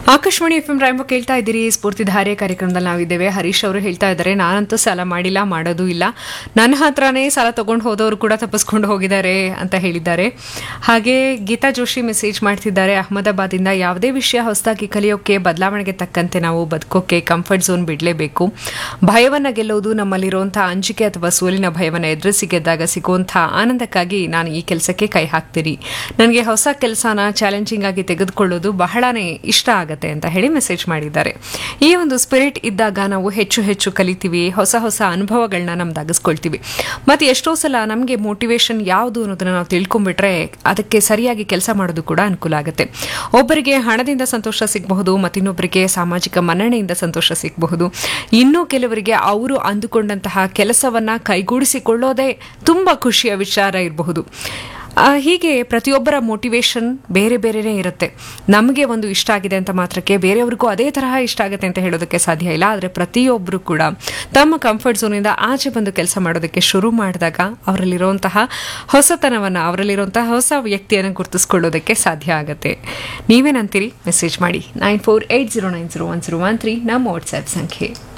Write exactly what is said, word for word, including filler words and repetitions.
Akashvani F M ರಾಯಂಬ ಕೇಳ್ತಾ ಇದ್ದೀರಿ. ಸ್ಫೂರ್ತಿಧಾರೆ ಕಾರ್ಯಕ್ರಮದಲ್ಲಿ ನಾವಿದ್ದೇವೆ. ಹರೀಶ್ ಅವರು ಹೇಳ್ತಾ ಇದ್ದಾರೆ, ನಾನಂತೂ ಸಾಲ ಮಾಡಿಲ್ಲ, ಮಾಡೋದು ಇಲ್ಲ. ನನ್ನ ಹತ್ರನೇ ಸಾಲ ತಗೊಂಡು ಹೋದವರು ಕೂಡ ತಪ್ಪಿಸ್ಕೊಂಡು ಹೋಗಿದ್ದಾರೆ ಅಂತ ಹೇಳಿದ್ದಾರೆ. ಹಾಗೆ ಗೀತಾ ಜೋಶಿ ಮೆಸೇಜ್ ಮಾಡ್ತಿದ್ದಾರೆ ಅಹಮದಾಬಾದಿಂದ, ಯಾವುದೇ ವಿಷಯ ಹೊಸದಾಗಿ ಕಲಿಯೋಕೆ, ಬದಲಾವಣೆಗೆ ತಕ್ಕಂತೆ ನಾವು ಬದುಕೋಕೆ ಕಂಫರ್ಟ್ ಝೋನ್ ಬಿಡಲೇಬೇಕು. ಭಯವನ್ನು ಗೆಲ್ಲುವುದು ನಮ್ಮಲ್ಲಿರುವಂತಹ ಅಂಜಿಕೆ ಅಥವಾ ಸೋಲಿನ ಭಯವನ್ನು ಎದುರಿಸಿ ಗೆದ್ದಾಗ ಸಿಗುವಂತಹ ಆನಂದಕ್ಕಾಗಿ ನಾನು ಈ ಕೆಲಸಕ್ಕೆ ಕೈ ಹಾಕ್ತೀನಿ. ನನಗೆ ಹೊಸ ಕೆಲಸನ ಚಾಲೆಂಜಿಂಗ್ ಆಗಿ ತೆಗೆದುಕೊಳ್ಳೋದು ಬಹಳನೇ ಇಷ್ಟ ಆಗುತ್ತೆ ಅಂತ ಹೇಳಿ ಮೆಸೇಜ್ ಮಾಡಿದ್ದಾರೆ. ಈ ಒಂದು ಸ್ಪಿರಿಟ್ ಇದ್ದಾಗ ನಾವು ಹೆಚ್ಚು ಹೆಚ್ಚು ಕಲಿತೀವಿ, ಹೊಸ ಹೊಸ ಅನುಭವಗಳನ್ನ ನಮ್ದಾಗಿಸ್ಕೊಳ್ತೀವಿ. ಮತ್ತೆ ಎಷ್ಟೋ ಸಲ ನಮಗೆ ಮೋಟಿವೇಶನ್ ಯಾವುದು ಅನ್ನೋದನ್ನ ನಾವು ತಿಳ್ಕೊಂಡ್ಬಿಟ್ರೆ ಅದಕ್ಕೆ ಸರಿಯಾಗಿ ಕೆಲಸ ಮಾಡೋದು ಕೂಡ ಅನುಕೂಲ ಆಗುತ್ತೆ. ಒಬ್ಬರಿಗೆ ಹಣದಿಂದ ಸಂತೋಷ ಸಿಗಬಹುದು, ಮತ್ತಿನ್ನೊಬ್ಬರಿಗೆ ಸಾಮಾಜಿಕ ಮನ್ನಣೆಯಿಂದ ಸಂತೋಷ ಸಿಗಬಹುದು. ಇನ್ನೂ ಕೆಲವರಿಗೆ ಅವರು ಅಂದುಕೊಂಡಂತಹ ಕೆಲಸವನ್ನ ಕೈಗೂಡಿಸಿಕೊಳ್ಳೋದೇ ತುಂಬಾ ಖುಷಿಯ ವಿಚಾರ ಇರಬಹುದು. ಹೀಗೆ ಪ್ರತಿಯೊಬ್ಬರ ಮೋಟಿವೇಶನ್ ಬೇರೆ ಬೇರೆನೇ ಇರುತ್ತೆ. ನಮಗೆ ಒಂದು ಇಷ್ಟ ಆಗಿದೆ ಅಂತ ಮಾತ್ರಕ್ಕೆ ಬೇರೆಯವ್ರಿಗೂ ಅದೇ ತರಹ ಇಷ್ಟ ಆಗುತ್ತೆ ಅಂತ ಹೇಳೋದಕ್ಕೆ ಸಾಧ್ಯ ಇಲ್ಲ. ಆದರೆ ಪ್ರತಿಯೊಬ್ಬರು ಕೂಡ ತಮ್ಮ ಕಂಫರ್ಟ್ ಝೋನಿಂದ ಆಚೆ ಬಂದು ಕೆಲಸ ಮಾಡೋದಕ್ಕೆ ಶುರು ಮಾಡಿದಾಗ ಅವರಲ್ಲಿರುವಂತಹ ಹೊಸತನವನ್ನು, ಅವರಲ್ಲಿರುವಂತಹ ಹೊಸ ವ್ಯಕ್ತಿಯನ್ನು ಗುರುತಿಸ್ಕೊಳ್ಳೋದಕ್ಕೆ ಸಾಧ್ಯ ಆಗುತ್ತೆ. ನೀವೇನಂತೀರಿ? ಮೆಸೇಜ್ ಮಾಡಿ nine four eight zero nine zero one zero one three ನಮ್ಮ ವಾಟ್ಸ್ಆ್ಯಪ್ ಸಂಖ್ಯೆ.